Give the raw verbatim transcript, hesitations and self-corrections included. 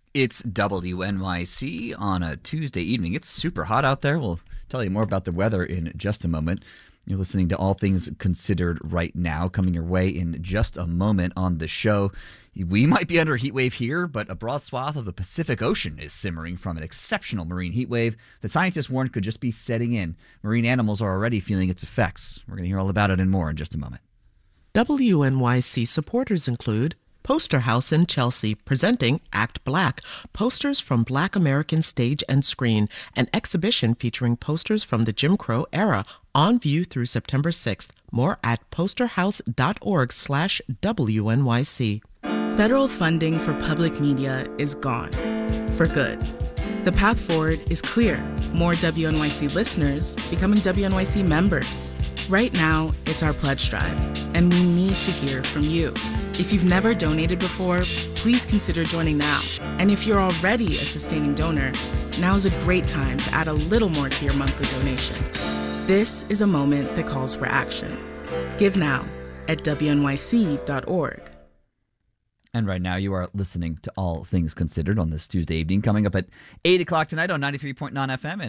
It's W N Y C on a Tuesday evening. It's super hot out there. We'll tell you more about the weather in just a moment. You're listening to All Things Considered right now, coming your way in just a moment on the show. We might be under a heat wave here, but a broad swath of the Pacific Ocean is simmering from an exceptional marine heat wave that scientists warned could just be setting in. Marine animals are already feeling its effects. We're going to hear all about it and more in just a moment. W N Y C supporters include Poster House in Chelsea, presenting Act Black, posters from Black American stage and screen, an exhibition featuring posters from the Jim Crow era, on view through September sixth. More at posterhouse.org slash WNYC. Federal funding for public media is gone. For good. The path forward is clear. More W N Y C listeners becoming W N Y C members. Right now, it's our pledge drive, and we need to hear from you. If you've never donated before, please consider joining now. And if you're already a sustaining donor, now's a great time to add a little more to your monthly donation. This is a moment that calls for action. Give now at W N Y C dot org. And right now you are listening to All Things Considered on this Tuesday evening, coming up at eight o'clock tonight on ninety-three point nine F M and